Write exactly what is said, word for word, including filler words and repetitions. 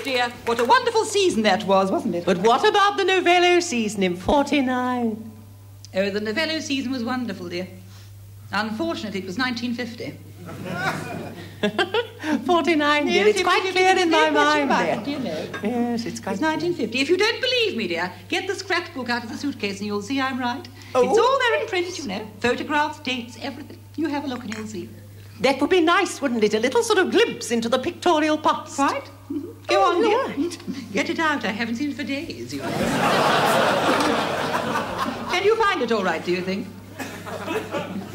dear. What a wonderful season that was, wasn't it? But what about the Novello season in forty-nine? Oh, the Novello season was wonderful, dear. Unfortunately, it was nineteen fifty. forty-nine, dear. Yes, It's quite clear in my mind, dear. It, you know. Yes, it's quite It's nineteen fifty. If you don't believe me, dear, get the scrapbook out of the suitcase and you'll see I'm right. Oh. It's all there in print, you know. Photographs, dates, everything. You have a look and you'll see. That would be nice, wouldn't it? A little sort of glimpse into the pictorial past. Right? Mm-hmm. Go Oh, on, dear. right. Get it out. I haven't seen it for days, you know. Can you find it all right, do you think?